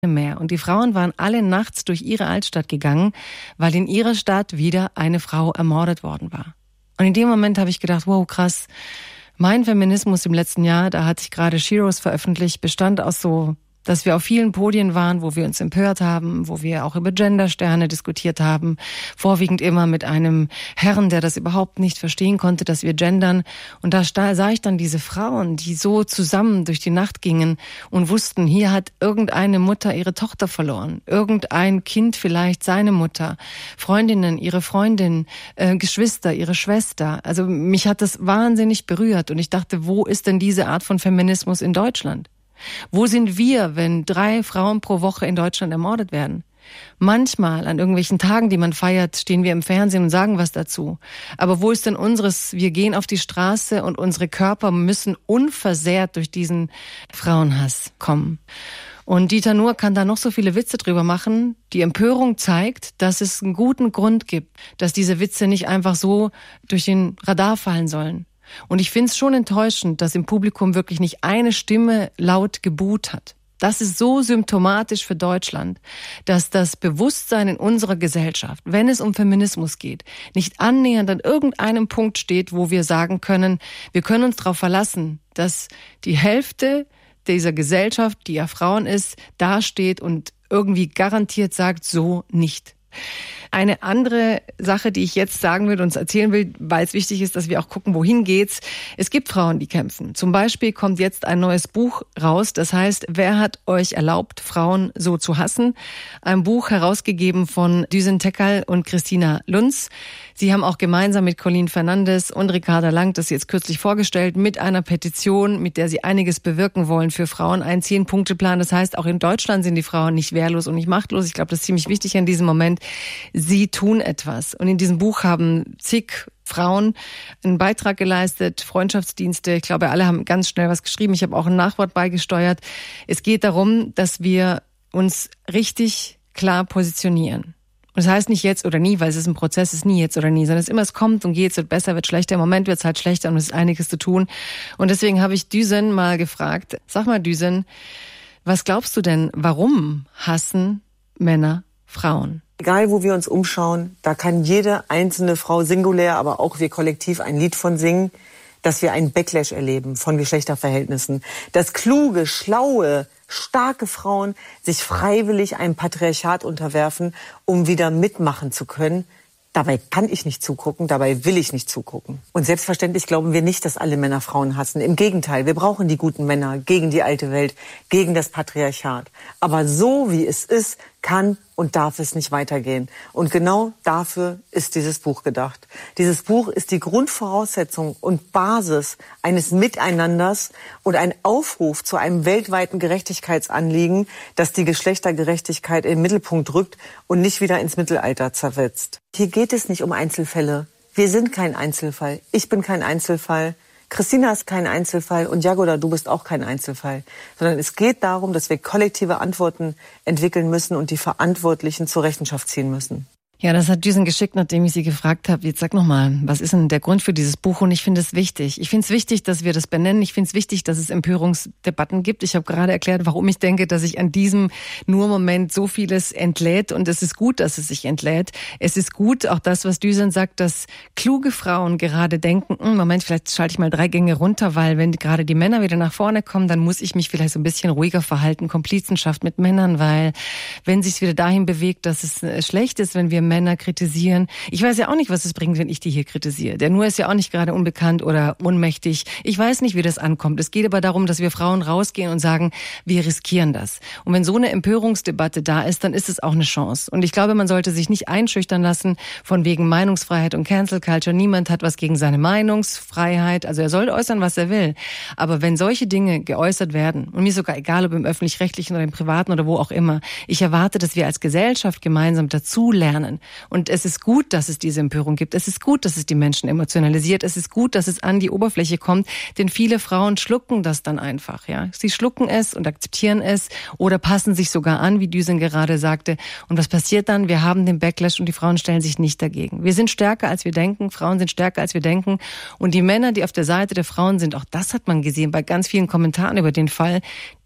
mehr. Und die Frauen waren alle nachts durch ihre Altstadt gegangen, weil in ihrer Stadt wieder eine Frau ermordet worden war. Und in dem Moment habe ich gedacht, wow, krass, mein Feminismus im letzten Jahr, da hatte ich gerade Sheroes veröffentlicht, bestand aus so, dass wir auf vielen Podien waren, wo wir uns empört haben, wo wir auch über Gendersterne diskutiert haben, vorwiegend immer mit einem Herrn, der das überhaupt nicht verstehen konnte, dass wir gendern. Und da sah ich dann diese Frauen, die so zusammen durch die Nacht gingen und wussten, hier hat irgendeine Mutter ihre Tochter verloren, irgendein Kind vielleicht seine Mutter, Freundinnen, ihre Freundin, Geschwister, ihre Schwester. Also mich hat das wahnsinnig berührt und ich dachte, wo ist denn diese Art von Feminismus in Deutschland? Wo sind wir, wenn 3 Frauen pro Woche in Deutschland ermordet werden? Manchmal an irgendwelchen Tagen, die man feiert, stehen wir im Fernsehen und sagen was dazu. Aber wo ist denn unseres? Wir gehen auf die Straße und unsere Körper müssen unversehrt durch diesen Frauenhass kommen. Und Dieter Nuhr kann da noch so viele Witze drüber machen. Die Empörung zeigt, dass es einen guten Grund gibt, dass diese Witze nicht einfach so durch den Radar fallen sollen. Und ich finde es schon enttäuschend, dass im Publikum wirklich nicht eine Stimme laut gebuht hat. Das ist so symptomatisch für Deutschland, dass das Bewusstsein in unserer Gesellschaft, wenn es um Feminismus geht, nicht annähernd an irgendeinem Punkt steht, wo wir sagen können, wir können uns darauf verlassen, dass die Hälfte dieser Gesellschaft, die ja Frauen ist, dasteht und irgendwie garantiert sagt, so nicht. Eine andere Sache, die ich jetzt sagen will und uns erzählen will, weil es wichtig ist, dass wir auch gucken, wohin geht's. Es gibt Frauen, die kämpfen. Zum Beispiel kommt jetzt ein neues Buch raus, das heißt, wer hat euch erlaubt, Frauen so zu hassen? Ein Buch herausgegeben von Düsen Tekal und Christina Lunz. Sie haben auch gemeinsam mit Colleen Fernandes und Ricarda Lang das jetzt kürzlich vorgestellt mit einer Petition, mit der sie einiges bewirken wollen für Frauen. Ein 10-Punkte-Plan. Das heißt, auch in Deutschland sind die Frauen nicht wehrlos und nicht machtlos. Ich glaube, das ist ziemlich wichtig in diesem Moment. Sie tun etwas. Und in diesem Buch haben zig Frauen einen Beitrag geleistet, Freundschaftsdienste. Ich glaube, alle haben ganz schnell was geschrieben. Ich habe auch ein Nachwort beigesteuert. Es geht darum, dass wir uns richtig klar positionieren. Und das heißt nicht jetzt oder nie, weil es ist ein Prozess, es ist nie jetzt oder nie, sondern es ist immer, es kommt und geht, es wird besser, wird schlechter. Im Moment wird es halt schlechter und es ist einiges zu tun. Und deswegen habe ich Düsen mal gefragt, sag mal Düsen, was glaubst du denn, warum hassen Männer Frauen? Egal, wo wir uns umschauen, da kann jede einzelne Frau singulär, aber auch wir kollektiv ein Lied von singen, dass wir einen Backlash erleben von Geschlechterverhältnissen. Dass kluge, schlaue, starke Frauen sich freiwillig einem Patriarchat unterwerfen, um wieder mitmachen zu können. Dabei kann ich nicht zugucken, dabei will ich nicht zugucken. Und selbstverständlich glauben wir nicht, dass alle Männer Frauen hassen. Im Gegenteil, wir brauchen die guten Männer gegen die alte Welt, gegen das Patriarchat. Aber so wie es ist, kann und darf es nicht weitergehen. Und genau dafür ist dieses Buch gedacht. Dieses Buch ist die Grundvoraussetzung und Basis eines Miteinanders und ein Aufruf zu einem weltweiten Gerechtigkeitsanliegen, das die Geschlechtergerechtigkeit in den Mittelpunkt rückt und nicht wieder ins Mittelalter zersetzt. Hier geht es nicht um Einzelfälle. Wir sind kein Einzelfall. Ich bin kein Einzelfall. Christina ist kein Einzelfall und Jagoda, du bist auch kein Einzelfall. Sondern es geht darum, dass wir kollektive Antworten entwickeln müssen und die Verantwortlichen zur Rechenschaft ziehen müssen. Ja, das hat Düsen geschickt, nachdem ich sie gefragt habe. Jetzt sag nochmal, was ist denn der Grund für dieses Buch? Und ich finde es wichtig. Ich finde es wichtig, dass wir das benennen. Ich finde es wichtig, dass es Empörungsdebatten gibt. Ich habe gerade erklärt, warum ich denke, dass sich an diesem Nur-Moment so vieles entlädt. Und es ist gut, dass es sich entlädt. Es ist gut, auch das, was Düsen sagt, dass kluge Frauen gerade denken, Moment, vielleicht schalte ich mal 3 Gänge runter, weil wenn gerade die Männer wieder nach vorne kommen, dann muss ich mich vielleicht so ein bisschen ruhiger verhalten. Komplizenschaft mit Männern, weil wenn sich wieder dahin bewegt, dass es schlecht ist, wenn wir Männer kritisieren. Ich weiß ja auch nicht, was es bringt, wenn ich die hier kritisiere. Der Nur ist ja auch nicht gerade unbekannt oder ohnmächtig. Ich weiß nicht, wie das ankommt. Es geht aber darum, dass wir Frauen rausgehen und sagen, wir riskieren das. Und wenn so eine Empörungsdebatte da ist, dann ist es auch eine Chance. Und ich glaube, man sollte sich nicht einschüchtern lassen von wegen Meinungsfreiheit und Cancel Culture. Niemand hat was gegen seine Meinungsfreiheit. Also er soll äußern, was er will. Aber wenn solche Dinge geäußert werden, und mir ist sogar egal, ob im Öffentlich-Rechtlichen oder im Privaten oder wo auch immer, ich erwarte, dass wir als Gesellschaft gemeinsam dazu lernen. Und es ist gut, dass es diese Empörung gibt. Es ist gut, dass es die Menschen emotionalisiert. Es ist gut, dass es an die Oberfläche kommt. Denn viele Frauen schlucken das dann einfach. Ja, sie schlucken es und akzeptieren es oder passen sich sogar an, wie Düsen gerade sagte. Und was passiert dann? Wir haben den Backlash und die Frauen stellen sich nicht dagegen. Wir sind stärker, als wir denken. Frauen sind stärker, als wir denken. Und die Männer, die auf der Seite der Frauen sind, auch das hat man gesehen bei ganz vielen Kommentaren über den Fall,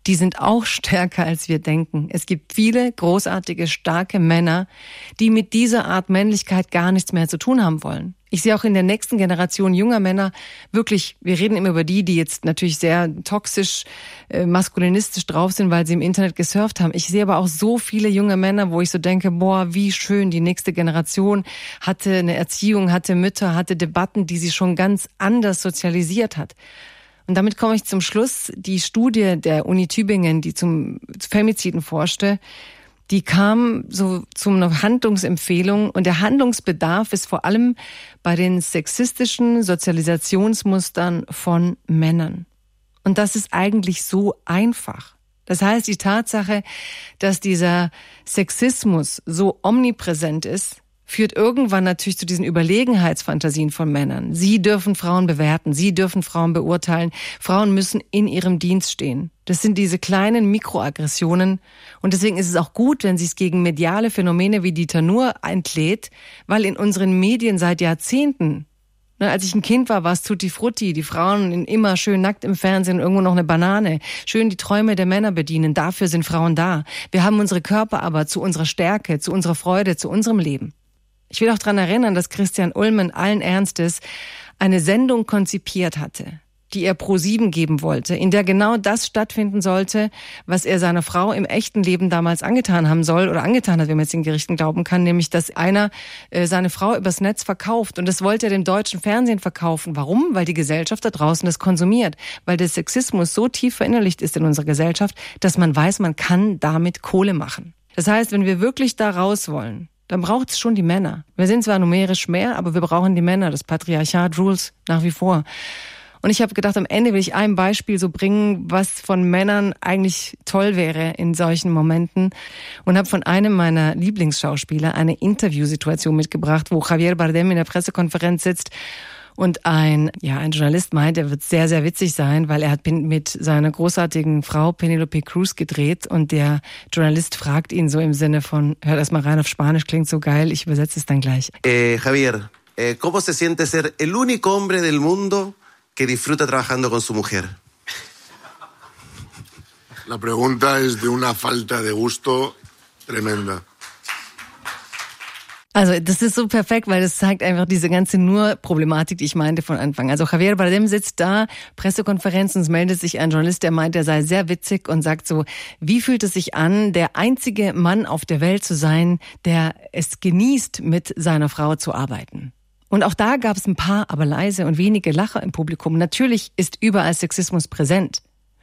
die sind auch stärker, als wir denken. Es gibt viele großartige, starke Männer, die mit dieser Art Männlichkeit gar nichts mehr zu tun haben wollen. Ich sehe auch in der nächsten Generation junger Männer wirklich, wir reden immer über die jetzt natürlich sehr toxisch, maskulinistisch drauf sind, weil sie im Internet gesurft haben. Ich sehe aber auch so viele junge Männer, wo ich so denke, boah, wie schön, die nächste Generation hatte eine Erziehung, hatte Mütter, hatte Debatten, die sie schon ganz anders sozialisiert hat. Und damit komme ich zum Schluss. Die Studie der Uni Tübingen, die zum Femiziden forschte, die kam so zu einer Handlungsempfehlung und der Handlungsbedarf ist vor allem bei den sexistischen Sozialisationsmustern von Männern. Und das ist eigentlich so einfach. Das heißt, die Tatsache, dass dieser Sexismus so omnipräsent ist, führt irgendwann natürlich zu diesen Überlegenheitsfantasien von Männern. Sie dürfen Frauen bewerten, sie dürfen Frauen beurteilen, Frauen müssen in ihrem Dienst stehen. Das sind diese kleinen Mikroaggressionen und deswegen ist es auch gut, wenn sie es gegen mediale Phänomene wie Dieter Nuhr entlädt, weil in unseren Medien seit Jahrzehnten, als ich ein Kind war es Tutti Frutti, die Frauen immer schön nackt im Fernsehen, irgendwo noch eine Banane, schön die Träume der Männer bedienen, dafür sind Frauen da. Wir haben unsere Körper aber zu unserer Stärke, zu unserer Freude, zu unserem Leben. Ich will auch daran erinnern, dass Christian Ullmann allen Ernstes eine Sendung konzipiert hatte, die er ProSieben geben wollte, in der genau das stattfinden sollte, was er seiner Frau im echten Leben damals angetan haben soll oder angetan hat, wenn man jetzt den Gerichten glauben kann, nämlich, dass einer seine Frau übers Netz verkauft. Und das wollte er dem deutschen Fernsehen verkaufen. Warum? Weil die Gesellschaft da draußen das konsumiert. Weil der Sexismus so tief verinnerlicht ist in unserer Gesellschaft, dass man weiß, man kann damit Kohle machen. Das heißt, wenn wir wirklich da raus wollen, dann braucht es schon die Männer. Wir sind zwar numerisch mehr, aber wir brauchen die Männer. Das Patriarchat rules nach wie vor. Und ich habe gedacht, am Ende will ich ein Beispiel so bringen, was von Männern eigentlich toll wäre in solchen Momenten. Und habe von einem meiner Lieblingsschauspieler eine Interviewsituation mitgebracht, wo Javier Bardem in der Pressekonferenz sitzt und ein Journalist meint, er wird sehr, sehr witzig sein, weil er hat mit seiner großartigen Frau Penelope Cruz gedreht und der Journalist fragt ihn so im Sinne von, hört erst mal rein auf Spanisch, klingt so geil, ich übersetze es dann gleich. Javier, ¿cómo se siente ser el único hombre del mundo que disfruta trabajando con su mujer? La pregunta es de una falta de gusto tremenda. Also das ist so perfekt, weil das zeigt einfach diese ganze Nur-Problematik, die ich meinte von Anfang. Also Javier Bardem sitzt da, Pressekonferenz, und es meldet sich ein Journalist, der meint, er sei sehr witzig und sagt so, wie fühlt es sich an, der einzige Mann auf der Welt zu sein, der es genießt, mit seiner Frau zu arbeiten. Und auch da gab es ein paar, aber leise und wenige Lacher im Publikum. Natürlich ist überall Sexismus präsent.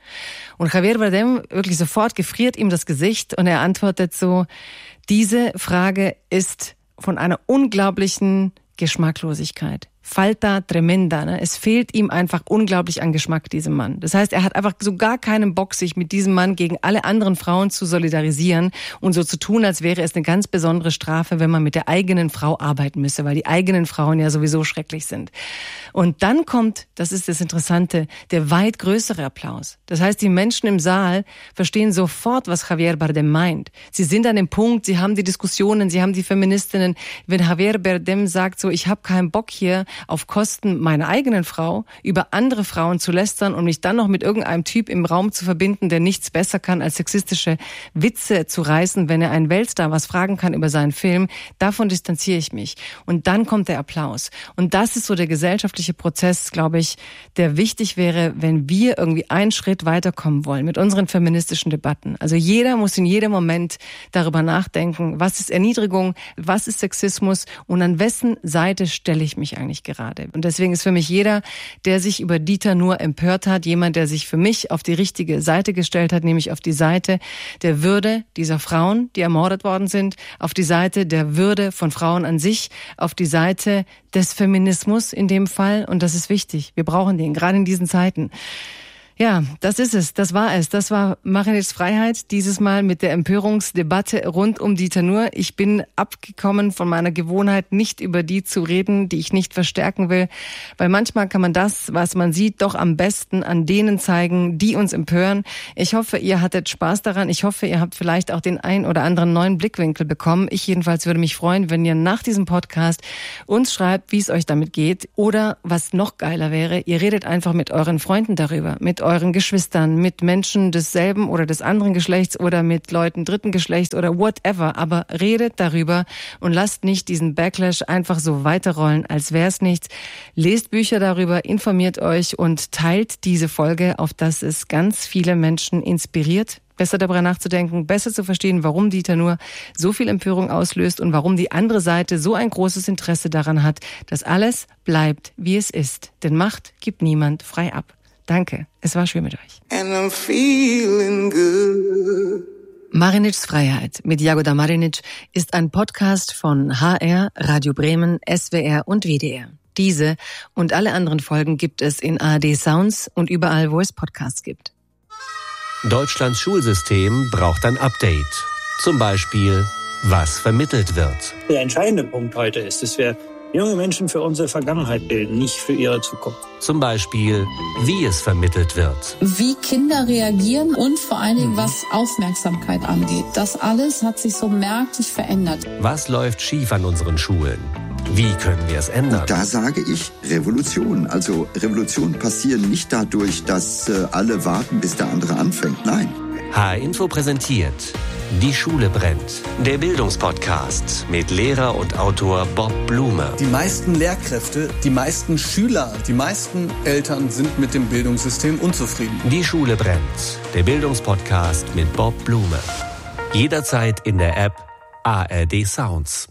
Und Javier Bardem wirklich sofort gefriert ihm das Gesicht und er antwortet so, diese Frage ist von einer unglaublichen Geschmacklosigkeit. Falta tremenda, ne? Es fehlt ihm einfach unglaublich an Geschmack, diesem Mann. Das heißt, er hat einfach so gar keinen Bock, sich mit diesem Mann gegen alle anderen Frauen zu solidarisieren und so zu tun, als wäre es eine ganz besondere Strafe, wenn man mit der eigenen Frau arbeiten müsse, weil die eigenen Frauen ja sowieso schrecklich sind. Und dann kommt, das ist das Interessante, der weit größere Applaus. Das heißt, die Menschen im Saal verstehen sofort, was Javier Bardem meint. Sie sind an dem Punkt, sie haben die Diskussionen, sie haben die Feministinnen. Wenn Javier Bardem sagt so, ich habe keinen Bock hier, auf Kosten meiner eigenen Frau über andere Frauen zu lästern und mich dann noch mit irgendeinem Typ im Raum zu verbinden, der nichts besser kann, als sexistische Witze zu reißen, wenn er einen Weltstar was fragen kann über seinen Film, davon distanziere ich mich. Und dann kommt der Applaus. Und das ist so der gesellschaftliche Prozess, glaube ich, der wichtig wäre, wenn wir irgendwie einen Schritt weiterkommen wollen mit unseren feministischen Debatten. Also jeder muss in jedem Moment darüber nachdenken, was ist Erniedrigung, was ist Sexismus und an wessen Seite stelle ich mich eigentlich gerade. Und deswegen ist für mich jeder, der sich über Dieter Nuhr empört hat, jemand, der sich für mich auf die richtige Seite gestellt hat, nämlich auf die Seite der Würde dieser Frauen, die ermordet worden sind, auf die Seite der Würde von Frauen an sich, auf die Seite des Feminismus in dem Fall. Und das ist wichtig. Wir brauchen den, gerade in diesen Zeiten. Ja, das ist es, das war es. Das war Marinets Freiheit, dieses Mal mit der Empörungsdebatte rund um Dieter Nuhr. Ich bin abgekommen von meiner Gewohnheit, nicht über die zu reden, die ich nicht verstärken will, weil manchmal kann man das, was man sieht, doch am besten an denen zeigen, die uns empören. Ich hoffe, ihr hattet Spaß daran. Ich hoffe, ihr habt vielleicht auch den ein oder anderen neuen Blickwinkel bekommen. Ich jedenfalls würde mich freuen, wenn ihr nach diesem Podcast uns schreibt, wie es euch damit geht. Oder was noch geiler wäre, ihr redet einfach mit euren Freunden darüber, mit euren euren Geschwistern, mit Menschen desselben oder des anderen Geschlechts oder mit Leuten dritten Geschlechts oder whatever. Aber redet darüber und lasst nicht diesen Backlash einfach so weiterrollen, als wäre es nichts. Lest Bücher darüber, informiert euch und teilt diese Folge, auf dass es ganz viele Menschen inspiriert, besser darüber nachzudenken, besser zu verstehen, warum Dieter Nuhr so viel Empörung auslöst und warum die andere Seite so ein großes Interesse daran hat, dass alles bleibt, wie es ist. Denn Macht gibt niemand frei ab. Danke, es war schön mit euch. And I'm feeling good. Marinitschs Freiheit mit Jagoda Marinic ist ein Podcast von HR, Radio Bremen, SWR und WDR. Diese und alle anderen Folgen gibt es in ARD Sounds und überall, wo es Podcasts gibt. Deutschlands Schulsystem braucht ein Update. Zum Beispiel, was vermittelt wird. Der entscheidende Punkt heute ist, dass wir junge Menschen für unsere Vergangenheit bilden, nicht für ihre Zukunft. Zum Beispiel, wie es vermittelt wird. Wie Kinder reagieren und vor allen Dingen, was Aufmerksamkeit angeht. Das alles hat sich so merklich verändert. Was läuft schief an unseren Schulen? Wie können wir es ändern? Und da sage ich Revolution. Also Revolutionen passieren nicht dadurch, dass alle warten, bis der andere anfängt. Nein. H-Info präsentiert Die Schule brennt. Der Bildungspodcast mit Lehrer und Autor Bob Blume. Die meisten Lehrkräfte, die meisten Schüler, die meisten Eltern sind mit dem Bildungssystem unzufrieden. Die Schule brennt. Der Bildungspodcast mit Bob Blume. Jederzeit in der App ARD Sounds.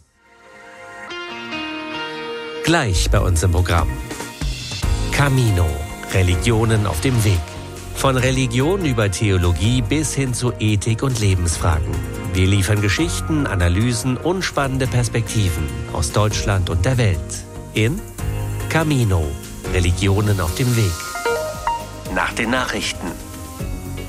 Gleich bei uns im Programm. Camino. Religionen auf dem Weg. Von Religion über Theologie bis hin zu Ethik und Lebensfragen. Wir liefern Geschichten, Analysen und spannende Perspektiven aus Deutschland und der Welt. In Camino. Religionen auf dem Weg. Nach den Nachrichten.